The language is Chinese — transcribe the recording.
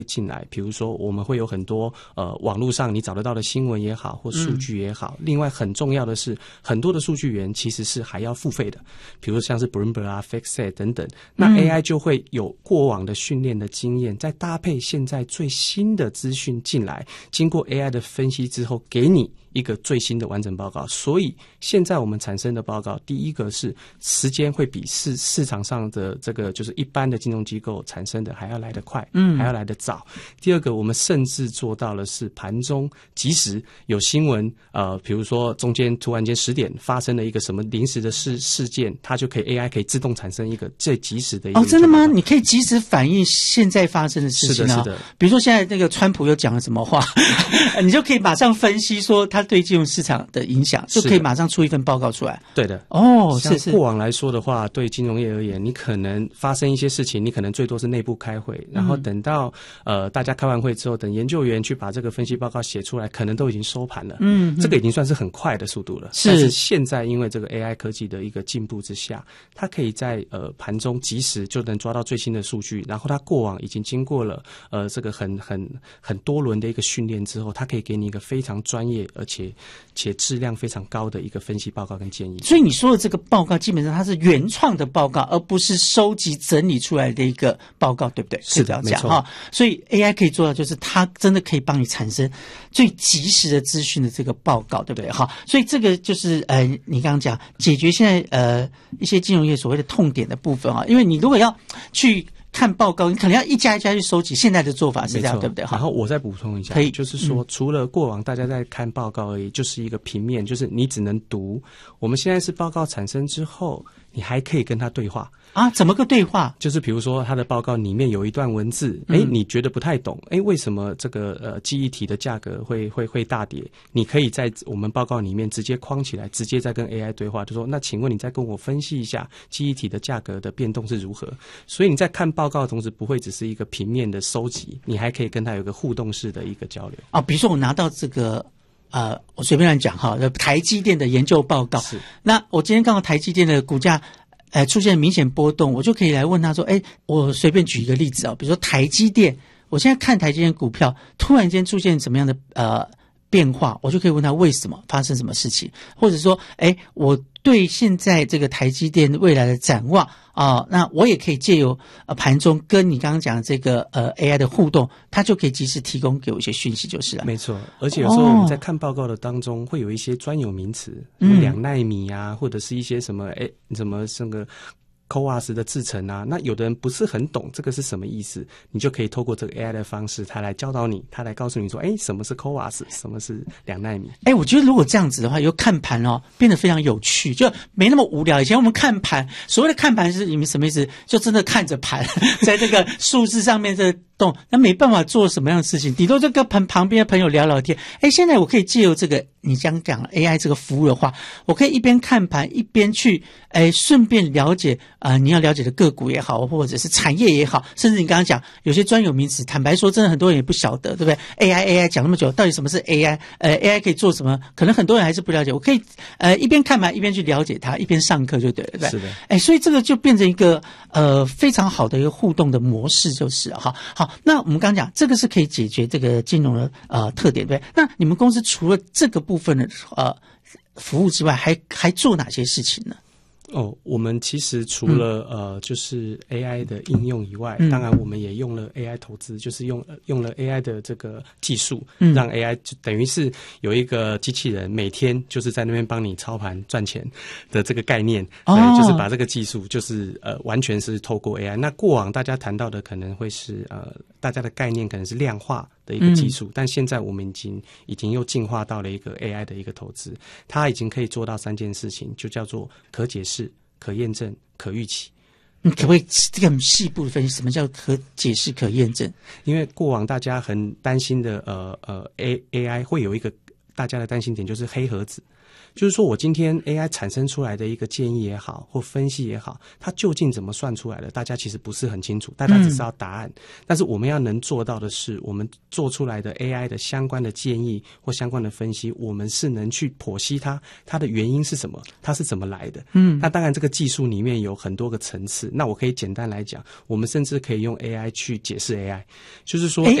进来，比如说我们会有很多网络上你找得到的新闻也好，或数据也好。另外很重要的是，很多的数据源其实是还要付费的，比如像是 Bloomberg 啊、FactSet 等等。那 AI 就会有过往的训练的经验，再搭配现在最新的资讯进来，经过 AI 的分析之后，给你一个最新的完整报告。所以现在我们产生的报告，第一个是时间会比市场上的这个就是一般的金融机构产生的还要来得快，还要来得早。第二个，我们甚至做到了是盘中即时有新闻，比如说中间突然间10点发生了一个什么临时的事件，它就可以 AI 可以自动产生一个最及时的一个。 真的吗？你可以及时反映现在发生的事情啊。 是的。 比如说现在那个川普又讲了什么话，你就可以马上分析说他对金融市场的影响，就可以马上出一份报告出来。 对的。 是。 像过往来说的话，对金融业而言，你可能发生一些事情，你可能最多是内部开会，然后等到大家开完会之后，等研究员去把这个分析报告写出来，可能都已经收盘了。这个已经算是很快的速度了。但是现在因为这个 AI 科技的一个进步之下，它可以在盘中及时就能抓到最新的数据，然后它过往已经经过了这个很多轮的一个训练之后，它可以给你一个非常专业而且质量非常高的一个分析报告跟建议。 所以你说的这个报告基本上它是原创的报告，而不是收集整理出来的一个报告，对不对？ 是的，没错。 所以 AI 可以做到就是它真的可以帮你产生最及时的资讯的这个报告，对不对？所以这个就是你刚刚讲解决现在一些金融业所谓的痛点的部分因为你如果要去看报告，你可能要一家一家去收集，现在的做法是这样，对不对？ 然后我再补充一下， 可以， 就是说除了过往大家在看报告而已，就是一个平面，就是你只能读。我们现在是报告产生之后，你还可以跟他对话。 怎么个对话？ 就是比如说他的报告里面有一段文字，你觉得不太懂，为什么这个记忆体的价格会大跌？你可以在我们报告里面直接框起来，直接再跟 AI 对话，就说那请问你再跟我分析一下记忆体的价格的变动是如何？所以你在看报告的同时，不会只是一个平面的收集，你还可以跟他有个互动式的一个交流。 比如说我拿到这个我随便乱讲台积电的研究报告， 是。 那我今天看到台积电的股价出现明显波动，我就可以来问他说，我随便举一个例子比如说台积电，我现在看台积电股票突然间出现怎么样的变化，我就可以问他为什么发生什么事情，或者说我对现在这个台积电未来的展望那我也可以借由盘中跟你刚刚讲的这个AI 的互动，它就可以及时提供给我一些讯息就是了。 没错，而且有时候我们在看报告的当中会有一些专有名词，2奈米啊，或者是一些什么什么这个CoWoS 的制程啊，那有的人不是很懂这个是什么意思，你就可以透过这个 AI 的方式，它来教导你，它来告诉你说，什么是 CoWoS， 什么是2奈米。 我觉得如果这样子的话，以后看盘变得非常有趣，就没那么无聊。以前我们看盘，所谓的看盘是你们什么意思？就真的看着盘，在这个数字上面这动，那没办法做什么样的事情，顶多就跟旁边的朋友聊聊天。现在我可以借由这个你刚讲 AI 这个服务的话，我可以一边看盘一边去顺便了解你要了解的个股也好，或者是产业也好，甚至你刚刚讲有些专有名词，坦白说真的很多人也不晓得，对不对？ AI 讲那么久，到底什么是 AI 可以做什么，可能很多人还是不了解。我可以一边看盘一边去了解它，一边上课就对了，对不对？ 是的。 所以这个就变成一个非常好的一个互动的模式就是好，那我们刚刚讲这个是可以解决这个金融的特点，对不对？那你们公司除了这个部分的服务之外，还做哪些事情呢？ 我们其实除了就是 AI 的应用以外，当然我们也用了 AI 投资，就是用了 AI 的这个技术，让 AI 就等于是有一个机器人每天就是在那边帮你操盘赚钱的这个概念，对，就是把这个技术就是完全是透过 AI。那过往大家谈到的可能会是大家的概念可能是量化的一个技术，但现在我们已经又进化到了一个 AI 的一个投资，它已经可以做到3件事情，就叫做可解释、可验证、可预期。 你可不可以这个细部分析什么叫可解释、可验证？ 因为过往大家很担心的AI 会有一个大家的担心点就是黑盒子。 就是说我今天 AI 产生出来的一个建议也好，或分析也好，它究竟怎么算出来的，大家其实不是很清楚，大家只知道答案。但是我们要能做到的是，我们做出来的 AI 的相关的建议或相关的分析，我们是能去剖析它的原因是什么，它是怎么来的。那当然这个技术里面有很多个层次，那我可以简单来讲，我们甚至可以用 AI 去解释 AI， 就是说